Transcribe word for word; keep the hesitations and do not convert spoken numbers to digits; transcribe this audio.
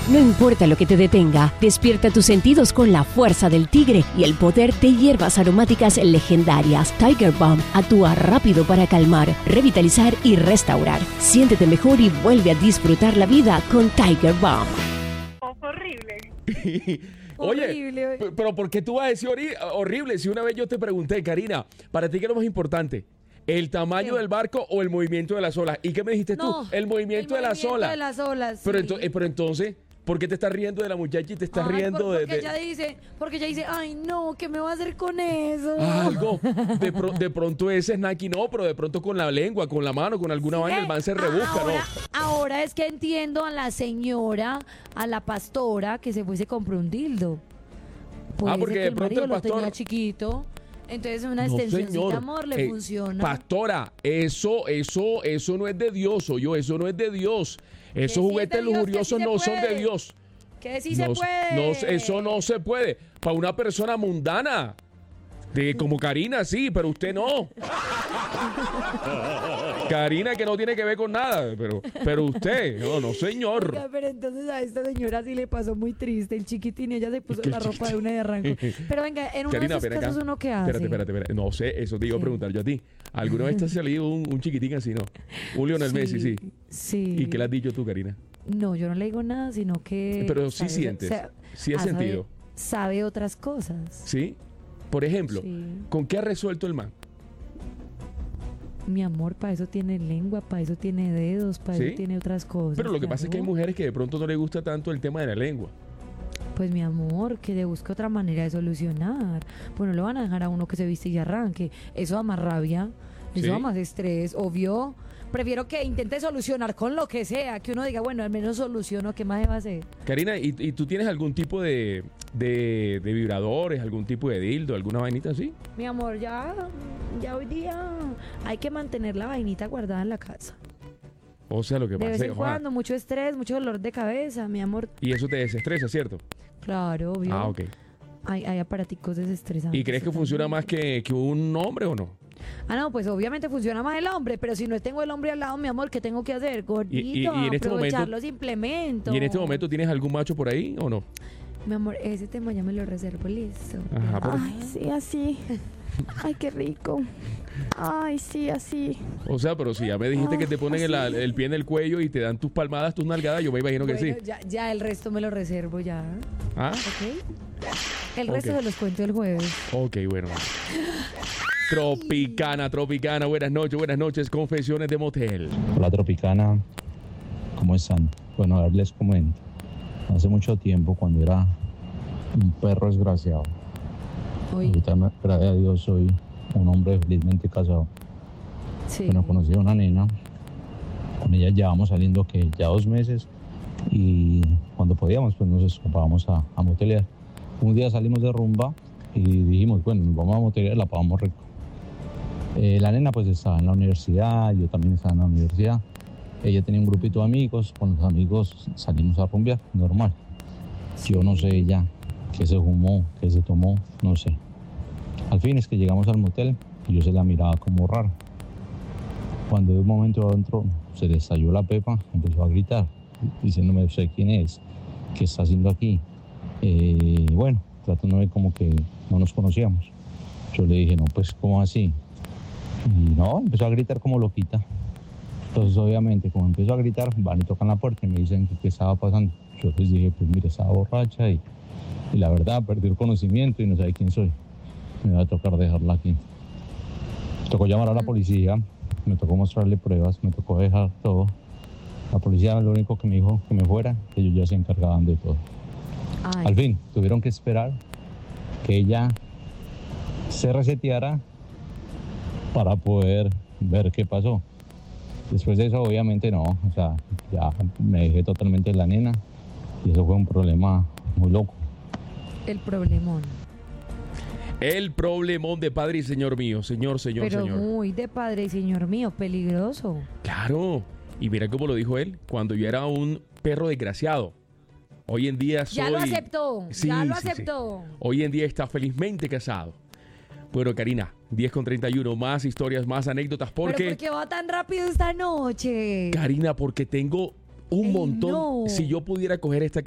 No importa lo que te detenga, despierta tus sentidos con la fuerza del tigre y el poder de hierbas aromáticas legendarias. Tiger Balm actúa rápido para calmar, revitalizar y restaurar. Siéntete mejor y vuelve a disfrutar la vida con Tiger Balm. Horrible. Oye, Horrible. p- pero ¿por qué tú vas a decir hori- horrible? Si una vez yo te pregunté, Karina, ¿para ti qué es lo más importante? ¿El tamaño ¿Qué? del barco o el movimiento de las olas? ¿Y qué me dijiste No, tú? El movimiento, el de las movimiento olas. de las olas, Pero, sí. ento- eh, pero entonces, ¿por qué te estás riendo de la muchacha y te estás Ay, riendo por- de, porque de- ella dice, porque ella dice, ay no, ¿qué me va a hacer con eso? algo? De, pro- de pronto ese snacky no, pero de pronto con la lengua, con la mano, con alguna vaina, el man se rebusca, ahora, ¿no? ahora es que entiendo a la señora, a la pastora, que se fue y se compró un dildo. Puede Ah, ser porque que de el pronto marido el lo pastor- tenía chiquito. Entonces una No, extensión señor. de amor le Eh, funciona. Pastora, eso, eso, eso no es de Dios, yo, eso no es de Dios. Esos sí es de juguetes Dios, que lujuriosos sí se no son de puede. Dios. Que sí no, se puede. no, eso no se puede. Para una persona mundana, de como Karina, sí, pero usted no. Karina que no tiene que ver con nada, pero, pero usted, no, no señor. Oiga, pero entonces a esta señora sí le pasó muy triste. El chiquitín, ella se puso ¿Qué la ropa de una de arranco. Pero venga, en uno Karina, de esos ven acá. casos, ¿uno qué hace? Espérate, espérate, espérate. No sé, eso te iba a ¿Qué? preguntar yo a ti. ¿Alguna vez te ha salido un, un chiquitín así, no? Un Lionel Messi, sí. Sí. ¿Y qué le has dicho tú, Karina? No, yo no le digo nada, sino que... Pero sí sabe- sientes, sa- sí has ah, sabe- sentido. Sabe otras cosas. ¿Sí? Por ejemplo, Sí. ¿con qué ha resuelto el man? Mi amor, para eso tiene lengua, para eso tiene dedos, para ¿Sí? eso tiene otras cosas. Pero lo que pasa es que hay claro. mujeres que de pronto no les gusta tanto el tema de la lengua. Pues mi amor, que le busque otra manera de solucionar. Pues no lo van a dejar a uno que se viste y arranque. Eso da más rabia, eso ¿Sí? da más estrés, obvio. Prefiero que intente solucionar con lo que sea, que uno diga, bueno, al menos soluciono, ¿qué más va a hacer? Karina, ¿y, y tú tienes algún tipo de, de, de vibradores, algún tipo de dildo, alguna vainita así? Mi amor, ya, ya hoy día hay que mantener la vainita guardada en la casa. O sea, lo que De pasa vez es en que, cuando, mucho estrés, mucho dolor de cabeza, mi amor. y eso te desestresa, ¿cierto? Claro, obvio. Ah, ok. Hay, hay aparaticos desestresantes. ¿Y crees que funciona más que, que un hombre o no? Ah, no, pues obviamente funciona más el hombre, pero si no tengo el hombre al lado, mi amor, ¿qué tengo que hacer? Gordito, y en este aprovechar momento- los implementos. ¿Y en este momento tienes algún macho por ahí o no? Mi amor, ese tema ya me lo reservo, listo. Ajá, por- Ay, sí, así. Ay, qué rico. Ay, sí, así. O sea, pero si ya me dijiste que te ponen el, el pie en el cuello y te dan tus palmadas, tus nalgadas, yo me imagino que Bueno, sí. ya, ya el resto me lo reservo ya, ¿Ah? ¿ok? El resto Ok. se los cuento el jueves. Ok, bueno. Tropicana, Tropicana, buenas noches, buenas noches, Confesiones de Motel. Hola Tropicana, ¿cómo están? Bueno, a ver, les comento. Hace mucho tiempo, cuando era un perro desgraciado, Hoy, ahorita, me- gracias a Dios, soy un hombre felizmente casado. sí. Bueno, conocí a una nena, con ella llevamos saliendo que ya dos meses y cuando podíamos pues nos escapábamos a, a motelear. Un día salimos de rumba y dijimos, bueno, nos vamos a motelear, la pagamos rico. Eh, la nena pues estaba en la universidad, yo también estaba en la universidad. Ella tenía un grupito de amigos, con los amigos salimos a rumbear, normal. Yo no sé ella qué se fumó, qué se tomó, no sé. Al fin es que llegamos al motel y yo se la miraba como raro. Cuando de un momento a otro se le estalló la pepa, empezó a gritar, diciéndome, ¿usted quién es? ¿Qué está haciendo aquí? Eh, bueno, tratando de ver como que no nos conocíamos. Yo le dije, no, pues, ¿cómo así? Y no, empezó a gritar como loquita. Entonces, obviamente, como empezó a gritar, van y tocan la puerta y me dicen que qué estaba pasando. Yo les dije, pues mira, estaba borracha y, y la verdad, perdí el conocimiento y no sabe quién soy. Me va a tocar dejarla aquí. Me tocó llamar a la policía, me tocó mostrarle pruebas, me tocó dejar todo. La policía lo único que me dijo que me fuera, que ellos ya se encargaban de todo. Ay, Al fin, tuvieron que esperar que ella se reseteara para poder ver qué pasó. Después de eso, obviamente no, o sea, ya me dejé totalmente de la nena y eso fue un problema muy loco. el problemón. El problemón de padre y señor mío, señor, señor, Pero señor. muy de padre y señor mío, peligroso. Claro. Y mira cómo lo dijo él, cuando yo era un perro desgraciado. Hoy en día soy... Ya lo aceptó, Sí, ya lo sí, sí. aceptó. Hoy en día está felizmente casado. Bueno, Karina, diez con treinta y uno, más historias, más anécdotas, Pero porque... ¿por qué va tan rápido esta noche? Karina, porque tengo un Ey, montón. no. Si yo pudiera coger esta